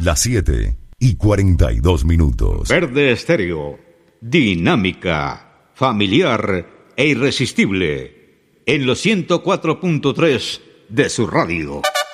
Las 7:42. Verde Estéreo, dinámica, familiar e irresistible, en los 104.3 de su radio.